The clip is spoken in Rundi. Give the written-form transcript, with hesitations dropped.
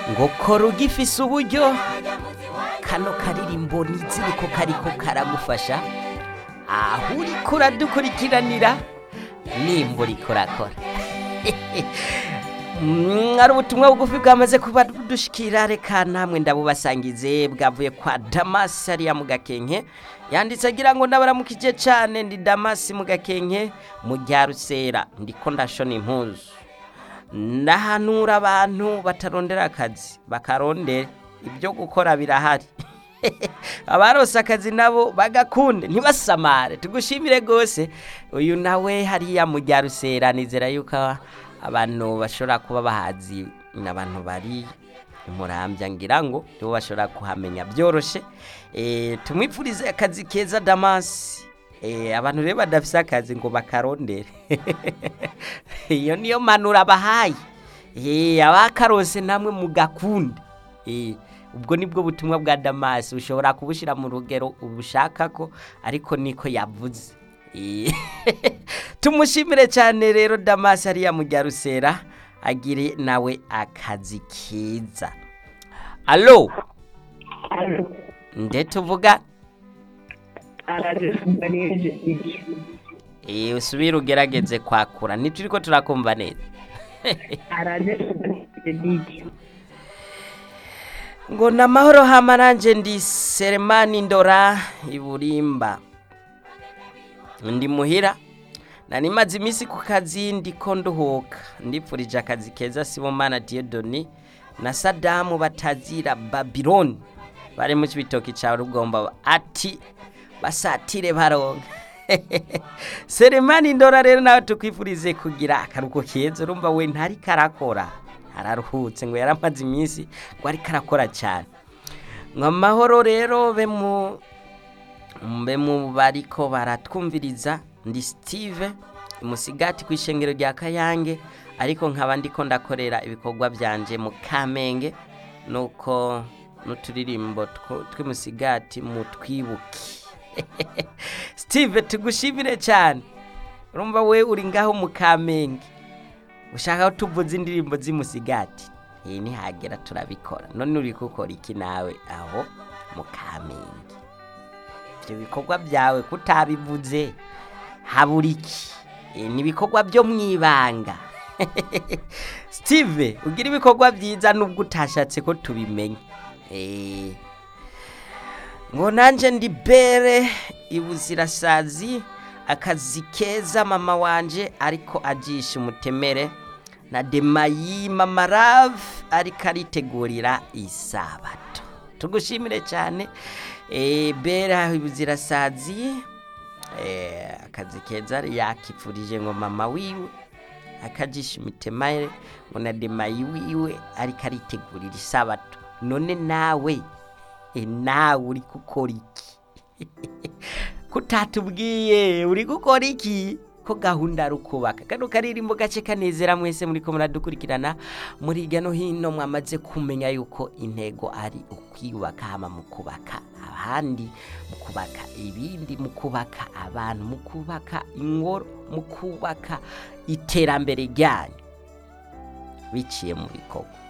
ngo kora ugifise uburyo kano karirimbo nizere ko kariko karagufasha aho uriko uradukurikiranira nimba uriko urakora ari ubutumwa bugufi bwamaze kuba dushikira reka namwe ndabubasangize bwavuye kwa Damas ariya mu Gakenke yanditse agira ngo ndabaramukije cyane ndi Damas mu Gakenke mu Ryarusera ndiko ndashona impuzu ndahanura abantu batarondera akazi bakarondera ibyo gukora birahari abarose akazi nabo bagakunde ntibasamare tugushimire gose uyu nawe hariya mu Ryarusera nizera yuko abantu bashobora kuba bahazi n'abantu bari Murambya ngira ngo nibo bashobora kuhamenya byoroshe tumwipfurize akazi keza Damas abantu rero badafise akazi ngo bakarondere iyo niyo manura bahaye abakarose namwe mugakunde ubwo nibwo butumwa bwa Damas ushobora kubushira mu rugero ubushaka ko ariko niko yavuze tumushimire cyane rero Damas ariya mu Ryarusera agire nawe akazi keza. Allo nde tuvuga usubira ugerageze kwakura ntituriko turakumva neza ngo namahoro hamaranje ndi Selemani Ndora iburimba ndi muhira nani maze imisi ku kazi ndiko nduhuka ndipfurije akazi keza Sibomana Dieudonné na Sadamu batazira Babylon bari mu cibitoki ca Rugomba ati basatire baronka Selemani Ndora rero nawe tukwifurize kugira akaruko keza urumva we ntari karakora araruhutse ngo yaramaze imisi ngo ari karakora cyane nk'amahoro rero be mu bariko baratwumviriza ndi Steve Musigati kwishengero rya Kayange ariko nkaba ndiko ndakorera ibikorwa byanje mu Kamenge nuko nuturirimbo twimusigati mu twibuki Steve tugushimire cyane urumva we uri ngaho mu Kamenge ushaka tuvuze indirimbo zimusigati ni hagera turabikora none uri gukora iki nawe aho mu Kamenge ibyo bikorwa byawe kutabivuze haburiki nibikorwa byo mwibanga Steve ugira ibikorwa byiza nubwo utashatse ko tubimenye ngo nanje ndi bere ibuzirasazi akazi keza mama wanje ariko ajisha umutemere na Demayi mama Love ariko aritegurira isabato tugushimire cyane bere ibuzirasazi akazi keza yakipfurije ngo mama wiwe akajisha imitemere ngo na Demayi wiwe ariko aritegurira isabato none nawe uri gukora iki kutatubwiye uri gukora iki ko gahunda rukubaka kano karirimbo gace kanezera mwese muri ko muradukurikirana muri hirya no hino mwamaze kumenya yuko intego ari ukwiyubaka hama mu kubaka abandi mu kubaka ibindi mu kubaka abantu mu kubaka ingoro mu kubaka iterambere ryanyu biciye mu bikorwa